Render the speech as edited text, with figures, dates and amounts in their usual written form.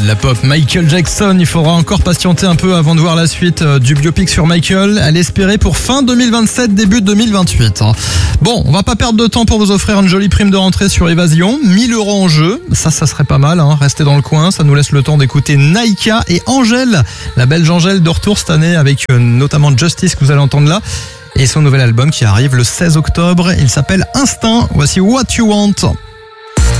de la pop, Michael Jackson. Il faudra encore patienter un peu avant de voir la suite du biopic sur Michael. Elle est espérée pour fin 2027, début 2028. Bon, on va pas perdre de temps pour vous offrir une jolie prime de rentrée sur Évasion. 1000 € en jeu. Ça serait pas mal. Restez dans le coin. Ça nous laisse le temps d'écouter Naïka et Angèle. La belge Angèle de retour cette année avec notamment Justice que vous allez entendre là. Et son nouvel album qui arrive le 16 octobre. Il s'appelle Instinct. Voici What You Want.